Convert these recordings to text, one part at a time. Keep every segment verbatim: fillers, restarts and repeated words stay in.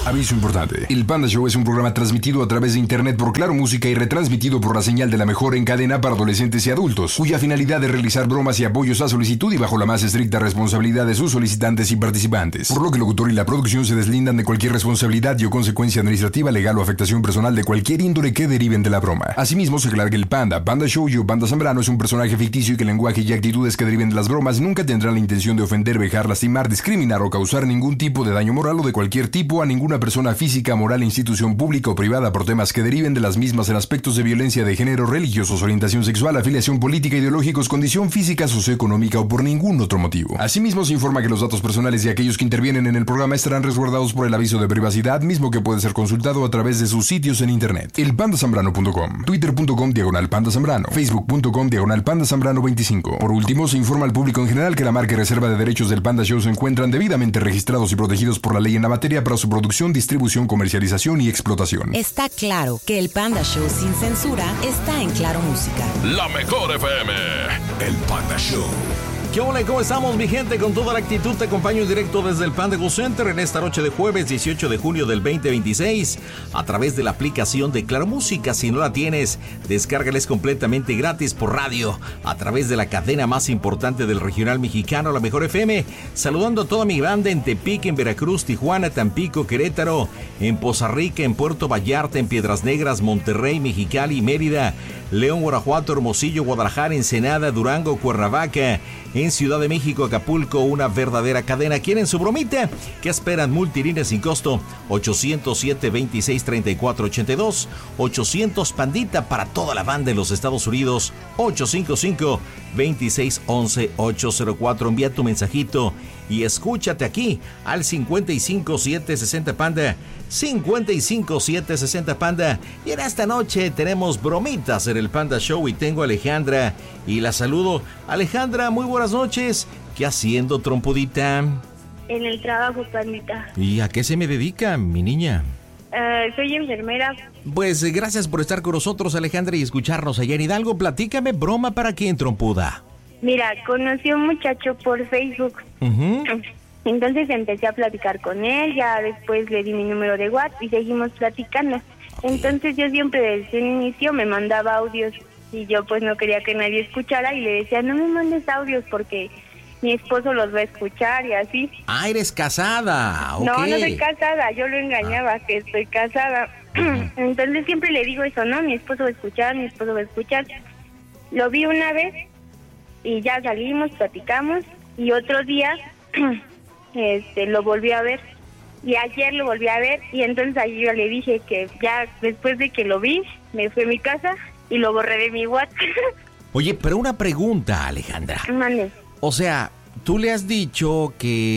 Aviso importante. El Panda Show es un programa transmitido a través de internet por Claro Música y retransmitido por la señal de la mejor en cadena para adolescentes y adultos, cuya finalidad es realizar bromas y apoyos a solicitud y bajo la más estricta responsabilidad de sus solicitantes y participantes. Por lo que el locutor y la producción se deslindan de cualquier responsabilidad y o consecuencia administrativa, legal o afectación personal de cualquier índole que deriven de la broma. Asimismo, se aclara que el Panda, Panda Show y Panda Zambrano es un personaje ficticio y que el lenguaje y actitudes que deriven de las bromas nunca tendrán la intención de ofender, vejar, lastimar, discriminar o causar ningún tipo de daño moral o de cualquier tipo a ninguna persona física, moral, institución pública o privada por temas que deriven de las mismas en aspectos de violencia de género, religiosos, orientación sexual, afiliación política, ideológicos, condición física, socioeconómica o por ningún otro motivo. Asimismo, se informa que los datos personales de aquellos que intervienen en el programa estarán resguardados por el aviso de privacidad, mismo que puede ser consultado a través de sus sitios en internet. el panda zambrano punto com, twitter punto com diagonal panda zambrano, facebook punto com diagonal panda zambrano veinticinco. Por último, se informa al público en general que la marca y reserva de derechos del Panda Show se encuentran debidamente registrados y protegidos por la ley en la materia para su producción, distribución, comercialización y explotación. Está claro que el Panda Show sin censura está en Claro Música. La mejor F M. El Panda Show. ¿Qué hola? ¿Cómo estamos, mi gente? Con toda la actitud te acompaño en directo desde el Panda Go Center en esta noche de jueves dieciocho de junio del veinte veintiséis a través de la aplicación de Claro Música. Si no la tienes, descárgala, es completamente gratis por radio a través de la cadena más importante del regional mexicano, la mejor F M. Saludando a toda mi banda en Tepic, en Veracruz, Tijuana, Tampico, Querétaro, en Poza Rica, en Puerto Vallarta, en Piedras Negras, Monterrey, Mexicali, Mérida, León, Guanajuato, Hermosillo, Guadalajara, Ensenada, Durango, Cuernavaca, en Ciudad de México, Acapulco, una verdadera cadena. ¿Quieren su bromita? ¿Qué esperan? Multilínea sin costo, ochocientos siete, veintiséis, treinta y cuatro, ochenta y dos, ochocientos Pandita para toda la banda en los Estados Unidos, ochocientos cincuenta y cinco, veintiséis, once, ochocientos cuatro. Envía tu mensajito y escúchate aquí al cincuenta y cinco, siete sesenta Panda, cincuenta y cinco, siete sesenta Panda. Y en esta noche tenemos bromitas en el Panda Show y tengo a Alejandra y la saludo. Alejandra, muy buenas noches. ¿Qué haciendo, trompudita? En el trabajo, Pandita. ¿Y a qué se me dedica, mi niña? Uh, soy enfermera. Pues eh, gracias por estar con nosotros, Alejandra, y escucharnos allá en Hidalgo. Platícame, broma para quién, trompuda. Mira, conocí a un muchacho por Facebook. Uh-huh. Entonces empecé a platicar con él, ya después le di mi número de WhatsApp y seguimos platicando. Okay. Entonces yo siempre desde el inicio me mandaba audios y yo pues no quería que nadie escuchara y le decía, no me mandes audios porque mi esposo los va a escuchar y así. Ah, eres casada. Okay. No, no soy casada, yo lo engañaba ah. que estoy casada. Uh-huh. Entonces siempre le digo eso, ¿no? Mi esposo va a escuchar, mi esposo va a escuchar. Lo vi una vez y ya salimos, platicamos y otro día este lo volví a ver y ayer lo volví a ver y entonces ahí yo le dije que ya después de que lo vi me fui a mi casa y lo borré de mi WhatsApp. Oye, pero una pregunta, Alejandra. Mande. O sea, tú le has dicho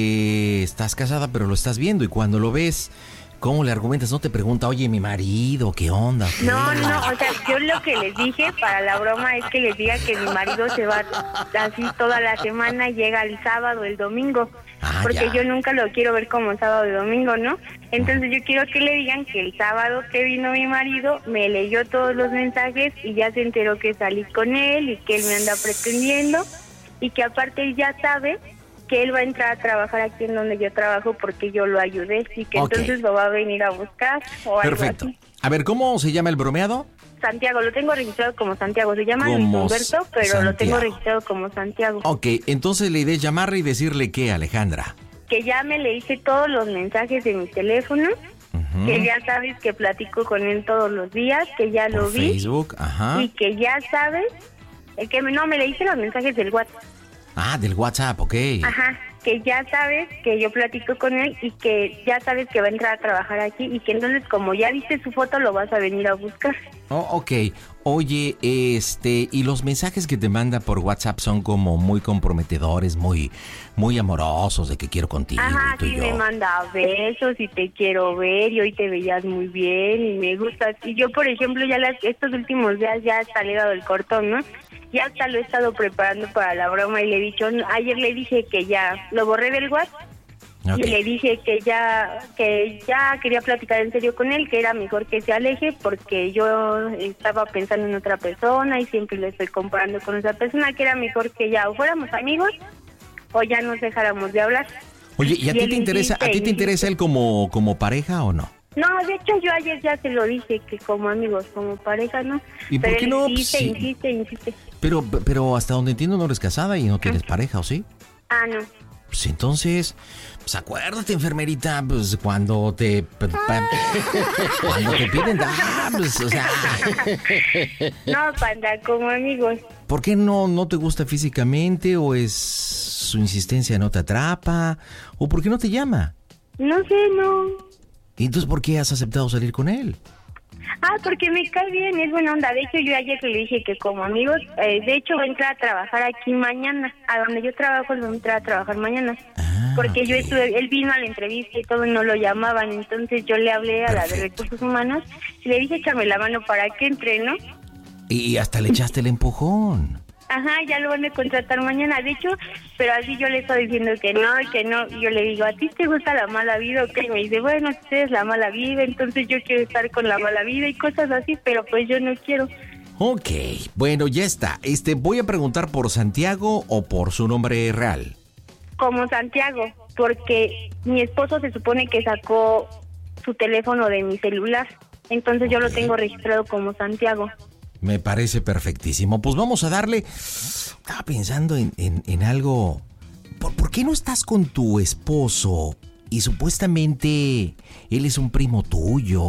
que estás casada pero lo estás viendo y cuando lo ves, ¿cómo le argumentas? No te pregunta, oye, mi marido, ¿qué onda? ¿Qué? No, no, o sea, yo lo que les dije para la broma es que les diga que mi marido se va así toda la semana, llega el sábado, el domingo, ah, porque ya. Yo nunca lo quiero ver como sábado y domingo, ¿no? Entonces yo quiero que le digan que el sábado que vino mi marido me leyó todos los mensajes y ya se enteró que salí con él y que él me anda pretendiendo y que aparte él ya sabe que él va a entrar a trabajar aquí en donde yo trabajo porque yo lo ayudé y que okay. Entonces lo va a venir a buscar o perfecto. Algo así. A ver, ¿cómo se llama el bromeado? Santiago, lo tengo registrado como Santiago. Se llama Luis Humberto, pero Santiago. Lo tengo registrado como Santiago. Ok, entonces la idea es llamarle y decirle ¿qué, Alejandra? Que ya me le hice todos los mensajes de mi teléfono, uh-huh. que ya sabes que platico con él todos los días, que ya Por lo vi. Facebook, ajá. Y que ya sabes, que no, me le hice los mensajes del WhatsApp. Ah, del WhatsApp, ok. Ajá, que ya sabes que yo platico con él y que ya sabes que va a entrar a trabajar aquí y que entonces como ya viste su foto lo vas a venir a buscar. Oh, ok. Oye, este, y los mensajes que te manda por WhatsApp son como muy comprometedores, muy, muy amorosos, de que quiero contigo. Ajá, y tú sí, y yo. me manda besos y te quiero ver y hoy te veías muy bien y me gustas. Y yo, por ejemplo, ya las, estos últimos días ya hasta le he dado el cortón, ¿no? Ya hasta lo he estado preparando para la broma y le he dicho, ayer le dije que ya lo borré del WhatsApp. Okay. Y le dije que ya que ya quería platicar en serio con él, que era mejor que se aleje porque yo estaba pensando en otra persona y siempre lo estoy comparando con esa persona, que era mejor que ya o fuéramos amigos o ya nos dejáramos de hablar. Oye, ¿y a Y ti él te interesa, insiste, a ti te insiste. interesa él como, como pareja o no? No, de hecho yo ayer ya se lo dije, que como amigos, como pareja, ¿no? ¿Y por Pero qué él no? insiste, Sí. insiste, insiste. Pero, pero hasta donde entiendo no eres casada y no tienes pareja, ¿o sí? Ah, no. Pues entonces, pues acuérdate, enfermerita, pues cuando te... pa- pa- cuando te piden, ah, pues, o sea... No, panda, como amigos. ¿Por qué no, no te gusta físicamente o es su insistencia no te atrapa? ¿O por qué no te llama? No sé, no. ¿Y entonces por qué has aceptado salir con él? Ah, porque me cae bien, es buena onda. De hecho, yo ayer le dije que como amigos, eh, de hecho voy a entrar a trabajar aquí mañana. A donde yo trabajo, voy a entrar a trabajar mañana. Ah, Porque yo ok. estuve, él vino a la entrevista y todo y no lo llamaban. Entonces yo le hablé a la de Perfecto. Recursos Humanos y le dije, échame la mano para que entre, ¿no? Y hasta le echaste el empujón. Ajá, ya lo van a contratar mañana. De hecho, pero así yo le estoy diciendo que no y que no. Y yo le digo, ¿a ti te gusta la mala vida o qué? Y me dice, bueno, ustedes la mala vida, entonces yo quiero estar con la mala vida y cosas así, pero pues yo no quiero. Ok, bueno, ya está. Este, voy a preguntar por Santiago o por su nombre real. Como Santiago, porque mi esposo se supone que sacó su teléfono de mi celular. Entonces yo lo tengo registrado como Santiago. Me parece perfectísimo. Pues vamos a darle... Estaba pensando en, en, en algo... ¿Por, ¿Por qué no estás con tu esposo? Y supuestamente él es un primo tuyo.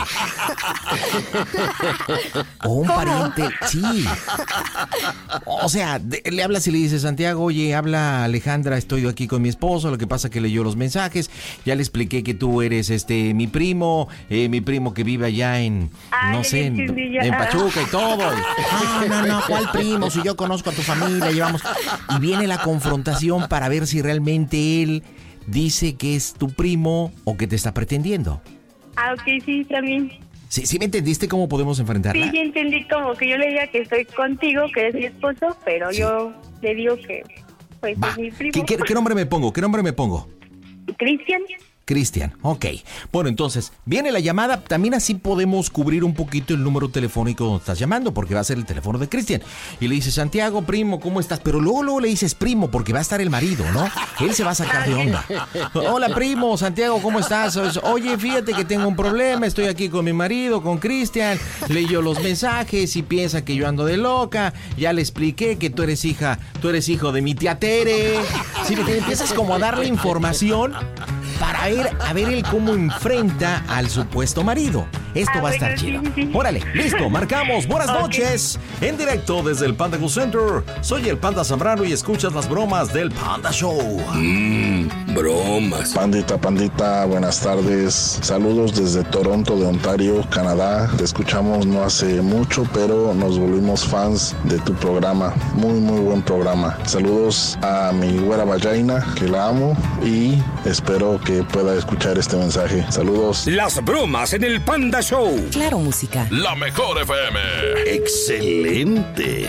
O un pariente. Sí. O sea, de- le hablas y le dices, Santiago, oye, habla Alejandra, estoy aquí con mi esposo, lo que pasa que leyó los mensajes, ya le expliqué que tú eres este mi primo, eh, mi primo que vive allá en, Ah, no ya sé, en, entendí ya. en Pachuca y todo. No, no, no, ¿cuál primo? Si yo conozco a tu familia, llevamos... Y viene la confrontación para ver si realmente él dice que es tu primo o que te está pretendiendo. Ah, ok, sí, también. ¿Sí, sí me entendiste cómo podemos enfrentarla? Sí, ya entendí como que yo le diga que estoy contigo, que eres mi esposo, pero Sí. yo le digo que pues Va. es mi primo. ¿Qué, qué, qué nombre me pongo? ¿Qué nombre me pongo? Cristian. Cristian, ok. Bueno, entonces, viene la llamada. También así podemos cubrir un poquito el número telefónico donde estás llamando, porque va a ser el teléfono de Cristian. Y le dices, Santiago, primo, ¿cómo estás? Pero luego, luego le dices primo, porque va a estar el marido, ¿no? Él se va a sacar de onda. Hola, primo, Santiago, ¿cómo estás? Oye, fíjate que tengo un problema, estoy aquí con mi marido, con Cristian. Leyó los mensajes y piensa que yo ando de loca. Ya le expliqué que tú eres hija, tú eres hijo de mi tía Tere. Sí, porque empiezas como a darle información para ver, a ver él cómo enfrenta al supuesto marido. Esto Ah, va a estar bueno, sí, chido. sí, sí. Órale, listo, marcamos. Buenas Ok. noches. En directo desde el Panda Go Center. Soy el Panda Zambrano y escuchas las bromas del Panda Show. Mmm, bromas. Pandita, pandita, buenas tardes. Saludos desde Toronto, de Ontario, Canadá. Te escuchamos no hace mucho, pero nos volvimos fans de tu programa. Muy, muy buen programa. Saludos a mi güera Vallaina, que la amo, y espero que pueda escuchar este mensaje. Saludos. Las bromas en el Panda Show. Claro Música. La mejor F M. Excelente.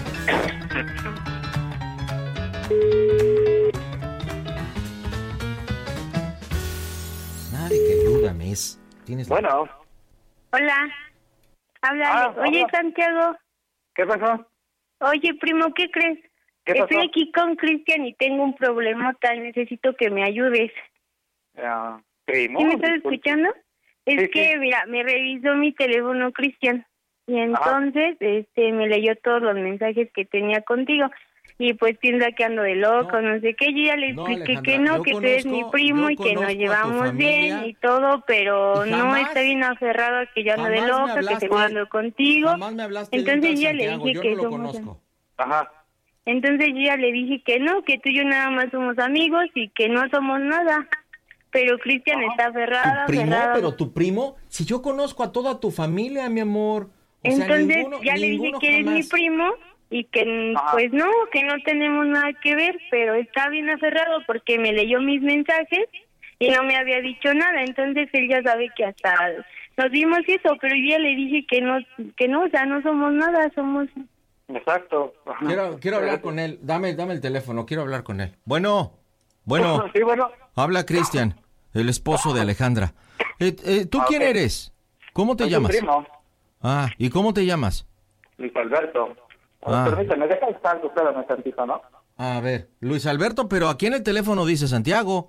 Nadie que ayúdame es. ¿Tienes Bueno, Hola. Habla. Ah, Oye, hola. Santiago. ¿qué pasó? Oye, primo, ¿qué crees? ¿Qué pasó? Estoy aquí con Cristian y tengo un problemota. Necesito que me ayudes. Ah, primo. ¿Sí me estás disculpe. escuchando? Es Sí, que, sí. mira, me revisó mi teléfono Cristian y entonces este me leyó todos los mensajes que tenía contigo y pues piensa que ando de loco, no, No. sé qué. Yo ya le No, expliqué Alejandra, que no, yo que tú eres mi conozco- primo yo y que conozco a nos tu llevamos familia bien y todo, pero y no jamás- está bien aferrado a que yo ando de jamás me loca, que hablaste- seguro ando contigo. Jamás me hablaste de un Entonces tal ya le Santiago, dije yo que no lo somos conozco. Ajá. Entonces yo ya le dije que no, que tú y yo nada más somos amigos y que no somos nada. Pero Cristian está aferrado, ¿Tu primo? aferrado. ¿Pero tu primo? Si yo conozco a toda tu familia, mi amor. O sea, Entonces ninguno- ya le dije ninguno que eres mi jamás. primo y que mm, Ajá. pues no, que no tenemos nada que ver, pero está bien aferrado porque me leyó mis mensajes y no me había dicho nada, entonces él ya sabe que hasta nos vimos y eso, pero yo ya le dije que no, que no, o sea, no somos nada, somos... Exacto. Ajá. Quiero, quiero hablar con él. Dame, dame el teléfono, quiero hablar con él. Bueno, bueno, Sí, bueno. habla Cristian, el esposo de Alejandra. Eh, eh, ¿Tú Ah, quién ok. eres? ¿Cómo te Soy tu llamas? primo, Ah, ¿y cómo te llamas? Luis Alberto. Ah. Permíteme, deja estar, espérame tantito, ¿no? A ver, Luis Alberto, pero aquí en el teléfono dice Santiago.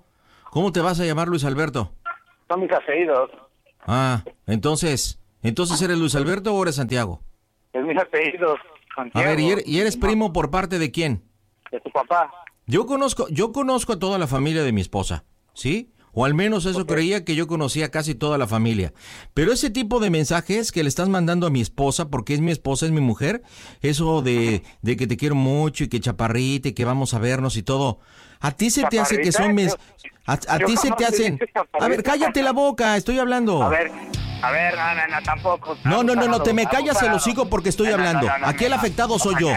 ¿Cómo te vas a llamar Luis Alberto? Son mis apellidos. Ah, entonces, ¿entonces eres Luis Alberto o eres Santiago? Es mis apellidos. Santiago. A ver, ¿y eres, y eres primo por parte de quién? De tu papá. Yo conozco, yo conozco a toda la familia de mi esposa, ¿sí? O al menos eso okay. creía que yo conocía casi toda la familia. Pero ese tipo de mensajes que le estás mandando a mi esposa, porque es mi esposa, es mi mujer, eso de, de que te quiero mucho y que chaparrita y que vamos a vernos y todo, ¿a ti se te hace que son mis... A, a ti se te hacen... A ver, cállate la boca, estoy hablando. A ver, a ver, no, no, no, tampoco. No, no, no, no, te me callas el hocico porque estoy hablando. Aquí el afectado soy yo.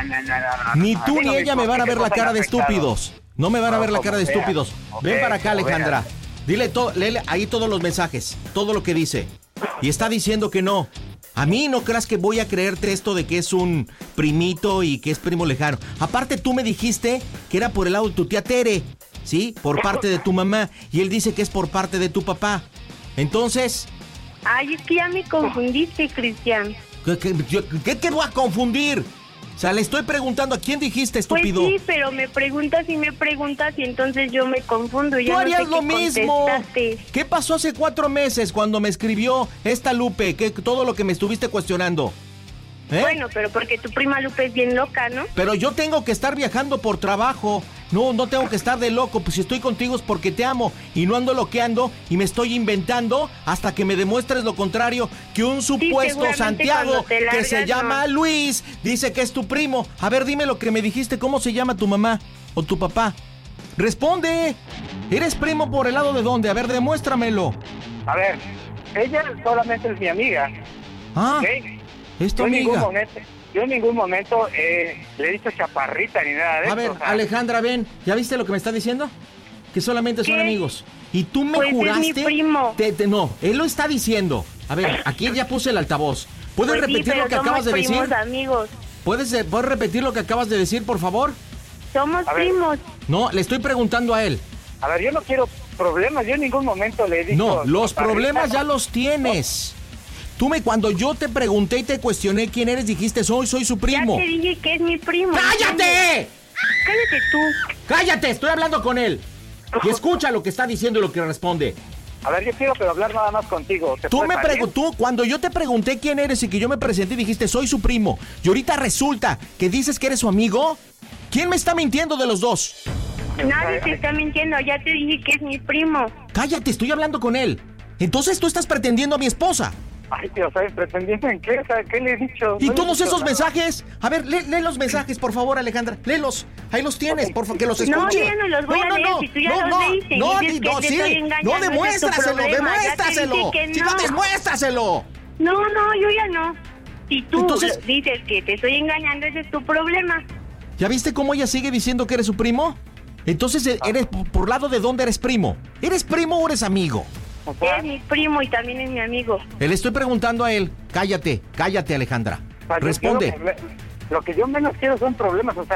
Ni tú ni ella me van a ver la cara de estúpidos. No me van a ver la cara de estúpidos. Ven para acá, Alejandra. Dile todo, léele ahí todos los mensajes, todo lo que dice. Y está diciendo que no. A mí no creas que voy a creerte esto de que es un primito y que es primo lejano. Aparte tú me dijiste que era por el lado de tu tía Tere, ¿sí? Por parte de tu mamá. Y él dice que es por parte de tu papá. Entonces... Ay, es que ya me confundiste, Cristian. ¿Qué, qué, qué, qué voy a confundir? O sea, le estoy preguntando a quién dijiste, estúpido. Pues sí, pero me preguntas y me preguntas y entonces yo me confundo. Y Tú ya harías no sé lo qué mismo. contestaste. ¿Qué pasó hace cuatro meses cuando me escribió esta Lupe? Que todo lo que me estuviste cuestionando. ¿Eh? Bueno, pero porque tu prima Lupe es bien loca, ¿no? Pero yo tengo que estar viajando por trabajo. No, no tengo que estar de loco. Pues si estoy contigo es porque te amo. Y no ando loqueando y me estoy inventando hasta que me demuestres lo contrario. Que un supuesto sí, Santiago largas, que se llama no. Luis dice que es tu primo. A ver, dime lo que me dijiste. ¿Cómo se llama tu mamá o tu papá? ¡Responde! ¿Eres primo por el lado de dónde? A ver, demuéstramelo. A ver, ella solamente es mi amiga. Ah, ¿Okay? es tu yo amiga. En ningún momento, yo en ningún momento eh, le he dicho chaparrita ni nada de A eso. ver, o sea, Alejandra, ven. ¿Ya viste lo que me está diciendo? Que solamente son ¿Qué? amigos. Y tú me Pues juraste... es mi primo. Te, te, no, él lo está diciendo. A ver, aquí ya puse el altavoz. ¿Puedes Pues sí, repetir pero lo que acabas de somos decir? primos amigos. ¿Puedes, eh, ¿Puedes repetir lo que acabas de decir, por favor? Somos A ver. primos. No, le estoy preguntando a él. A ver, yo no quiero problemas. Yo en ningún momento le he dicho... No, los chaparrita. problemas ya los tienes. Tú me, cuando yo te pregunté y te cuestioné quién eres, dijiste, soy, soy su primo. Ya te dije que es mi primo. ¡Cállate! Cállate tú. ¡Cállate! Estoy hablando con él. Y escucha lo que está diciendo y lo que responde. A ver, yo quiero pero hablar nada más contigo. ¿Te Tú puedes me salir? preguntó, cuando yo te pregunté quién eres y que yo me presenté, dijiste, soy su primo. Y ahorita resulta que dices que eres su amigo. ¿Quién me está mintiendo de los dos? Nadie te está mintiendo. Ya te dije que es mi primo. Cállate, estoy hablando con él. Entonces tú estás pretendiendo a mi esposa. Ay, tío, ¿sabes? ¿Pretendiendo en qué? O sea, ¿qué le he dicho? ¿Y No le he todos dicho esos nada. mensajes? A ver, lee, lee los mensajes, por favor, Alejandra. Léelos. Ahí los tienes, por favor, que los escuche. No, yo ya no los voy a leer, si tú ya los leíste y no, dices no, que te sí, estoy engañando, no, ese es tu demuéstraselo, problema, ya te demuéstraselo. dije que Si no, no. demuéstraselo. No, no, yo ya no. Si tú Entonces- dices que te estoy engañando, ese es tu problema. ¿Ya viste cómo ella sigue diciendo que eres su primo? Entonces, ¿eres por lado de dónde eres primo? ¿Eres primo o eres amigo? O sea, Es mi primo y también es mi amigo. Le estoy preguntando a él. Cállate, cállate, Alejandra. o sea, yo- Responde. yo lo, que, lo que yo menos quiero son problemas, o sea,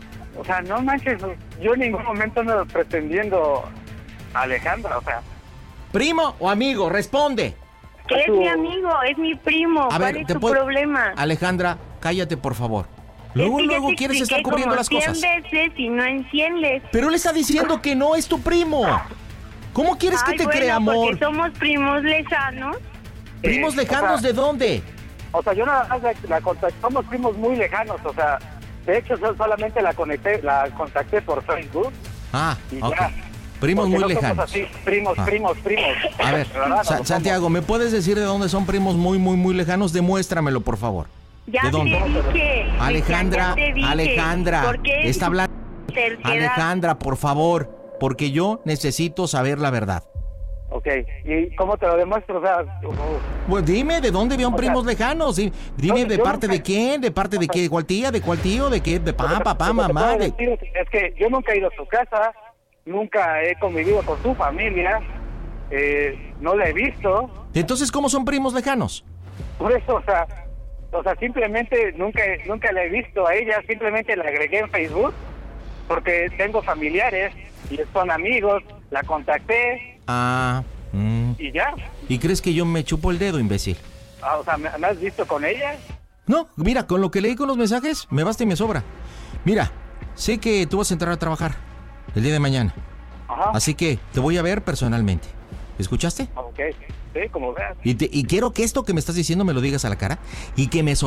o sea, no manches, yo en ningún momento ando pretendiendo a Alejandra, o sea, ¿Primo o amigo? Responde. Es tú- mi amigo, es mi primo. A ¿Cuál ver, es te tu puedo- problema? Alejandra, cállate, por favor. Es Luego, que ya luego te quieres expliqué estar cubriendo como las cosas. cien veces y no enciendes. Pero él está diciendo que no es tu primo. ¿Cómo quieres Ay, que te bueno, crea, amor? porque somos primos lejanos. ¿Primos Eh, lejanos o sea, de dónde? o sea, yo nada más la, la contacté, somos primos muy lejanos, o sea, de hecho yo solamente la conecté, la contacté por Facebook Ah, y ok. ya. Primos Porque muy no somos lejanos. así, primos, Ah. primos, primos. A ver, De verdad, no Sa- lo somos. Santiago, ¿me puedes decir de dónde son primos muy, muy, muy lejanos? Demuéstramelo, por favor. Ya ¿De te dónde? dije. Alejandra, ya te dije. Alejandra, ¿Por qué está hablando. terquedad? Alejandra, por favor, porque yo necesito saber la verdad. Ok, ¿y cómo te lo demuestro? O sea, uh, Pues dime, ¿de dónde vieron O sea, primos lejanos? Sí, dime, no, ¿de yo parte nunca- de quién? ¿De parte de qué? ¿De cuál tía? ¿De cuál tío? ¿De qué? ¿De lo que papá, te- papá, lo que te mamá? puedo De... decir es que yo nunca he ido a su casa, nunca he convivido con su familia, eh, no la he visto, Entonces, ¿cómo son primos lejanos? por eso, o sea, o sea, simplemente nunca, nunca la he visto a ella, simplemente la agregué en Facebook, porque tengo familiares y son amigos, la contacté Ah, mm. y ya. ¿Y crees que yo me chupo el dedo, imbécil? Ah, o sea, ¿me, me has visto con ella? No, mira, con lo que leí con los mensajes, me basta y me sobra. Mira, sé que tú vas a entrar a trabajar el día de mañana. Ajá. Así que te voy a ver personalmente. ¿Escuchaste? Ok, sí, como veas. Y, te, y quiero que esto que me estás diciendo me lo digas a la cara y que me